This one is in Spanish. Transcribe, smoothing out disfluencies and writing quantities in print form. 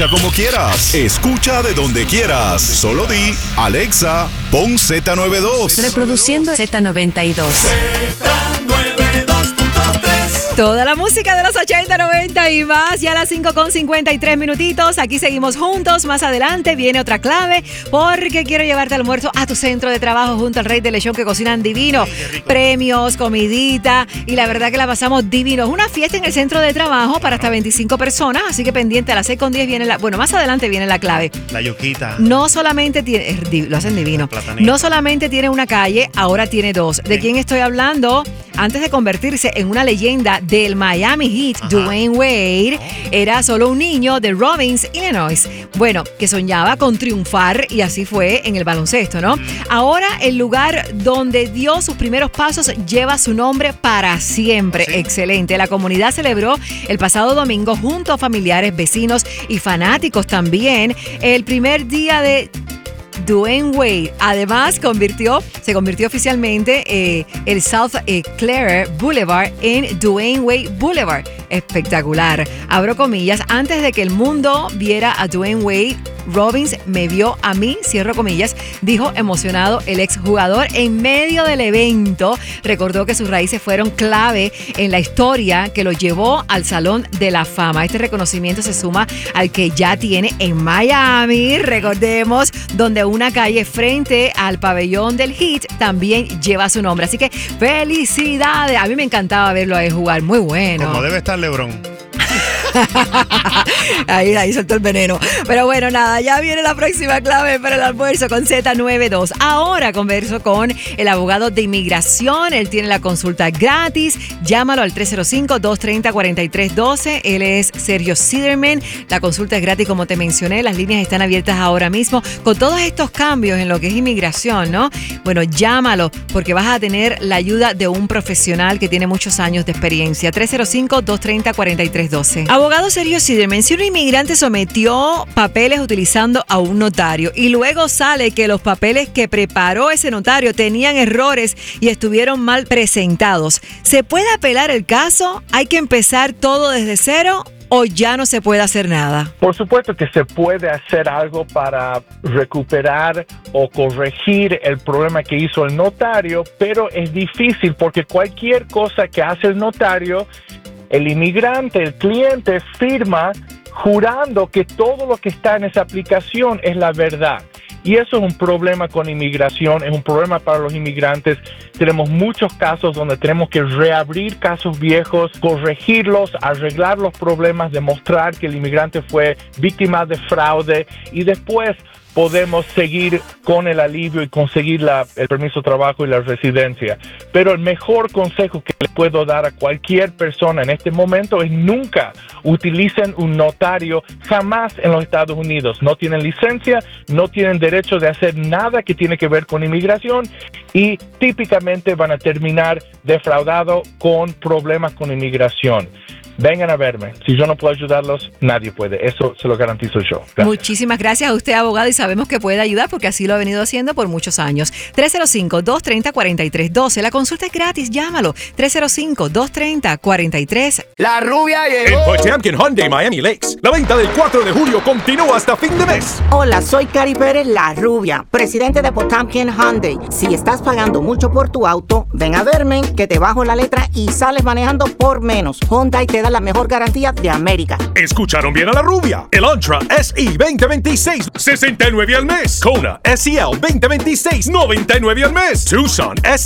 escucha como quieras. Escucha de donde quieras. Solo di, Alexa, pon Z92. Reproduciendo Z92. Toda la música de los 80, 90 y más. Ya a las 5:53 minutitos. Aquí seguimos juntos. Más adelante viene otra clave porque quiero llevarte almuerzo a tu centro de trabajo junto al Rey del Lechón, que cocinan divino. Premios, comidita y la verdad que la pasamos divino. Es una fiesta en el centro de trabajo para hasta 25 personas, así que pendiente a las 6:10 viene la... Bueno, más adelante viene la clave. La yuquita. No solamente tiene... Lo hacen divino. No solamente tiene una calle, ahora tiene dos. ¿De quién estoy hablando? Antes de convertirse en una leyenda del Miami Heat, Dwayne Wade era solo un niño de Robbins, Illinois. Bueno, que soñaba con triunfar y así fue en el baloncesto, ¿no? Ahora el lugar donde dio sus primeros pasos lleva su nombre para siempre. Sí. Excelente. La comunidad celebró el pasado domingo junto a familiares, vecinos y fanáticos también el primer día de Dwayne Wade. Además, se convirtió oficialmente el South Clare Boulevard en Dwayne Wade Boulevard. Espectacular. Abro comillas. Antes de que el mundo viera a Dwayne Wade, Robbins me vio a mí, cierro comillas, dijo emocionado el exjugador en medio del evento. Recordó que sus raíces fueron clave en la historia que lo llevó al Salón de la Fama. Este reconocimiento se suma al que ya tiene en Miami, recordemos, donde una calle frente al pabellón del Heat también lleva su nombre. Así que felicidades. A mí me encantaba verlo a él jugar. Muy bueno. Como debe estar LeBron. Ahí soltó el veneno. Pero bueno, nada, ya viene la próxima clave para el almuerzo con Z92. Ahora converso con el abogado de inmigración. Él tiene la consulta gratis. Llámalo al 305-230-4312. Él es Sergio Siderman. La consulta es gratis, como te mencioné. Las líneas están abiertas ahora mismo. Con todos estos cambios en lo que es inmigración, ¿no? Bueno, llámalo porque vas a tener la ayuda de un profesional que tiene muchos años de experiencia. 305-230-4312. Abogado Sergio Siderman, si un inmigrante sometió papeles utilizando a un notario y luego sale que los papeles que preparó ese notario tenían errores y estuvieron mal presentados, ¿se puede apelar el caso? ¿Hay que empezar todo desde cero? ¿O ya no se puede hacer nada? Por supuesto que se puede hacer algo para recuperar o corregir el problema que hizo el notario, pero es difícil porque cualquier cosa que hace el notario, el inmigrante, el cliente, firma jurando que todo lo que está en esa aplicación es la verdad. Y eso es un problema con inmigración, es un problema para los inmigrantes. Tenemos muchos casos donde tenemos que reabrir casos viejos, corregirlos, arreglar los problemas, demostrar que el inmigrante fue víctima de fraude y después podemos seguir con el alivio y conseguir el permiso de trabajo y la residencia. Pero el mejor consejo que le puedo dar a cualquier persona en este momento es nunca utilicen un notario, jamás en los Estados Unidos. No tienen licencia, no tienen derecho de hacer nada que tiene que ver con inmigración y típicamente van a terminar defraudados con problemas con inmigración. Vengan a verme. Si yo no puedo ayudarlos, nadie puede. Eso se lo garantizo yo. Gracias. Muchísimas gracias a usted, abogado, y sabemos que puede ayudar porque así lo ha venido haciendo por muchos años. 305-230-4312. La consulta es gratis. Llámalo. 305-230-43. La rubia llegó. En Potemkin Hyundai Miami Lakes, la venta del 4 de julio continúa hasta fin de mes. Hola, soy Cari Pérez, la rubia, presidente de Potemkin Hyundai. Si estás pagando mucho por tu auto, ven a verme que te bajo la letra y sales manejando por menos. Hyundai te da la mejor garantía de América. Escucharon bien a la rubia. El Antra SE 2026, 69 al mes. Kona SEL 2026, 99 al mes. Tucson